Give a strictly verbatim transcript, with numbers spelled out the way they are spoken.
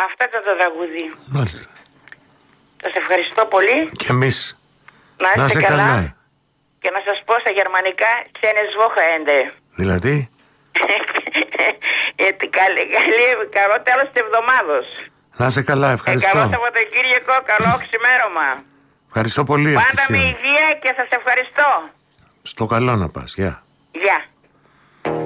Αυτό ήταν το τραγούδι. Μάλιστα. Σας ευχαριστώ πολύ. Και εμείς. Να είστε Να είσαι καλά. καλά. Και να σας πω στα γερμανικά «Schönes Wochenende». Δηλαδή. Γιατί καλή, καλή, καλό τέλος της εβδομάδος. Να είσαι καλά, ευχαριστώ. Και καλό Σαββατοκύριακο, καλό ξημέρωμα. Ευχαριστώ πολύ. Πάντα με υγεία και σας ευχαριστώ. Στο καλό να πας, γεια. Γεια.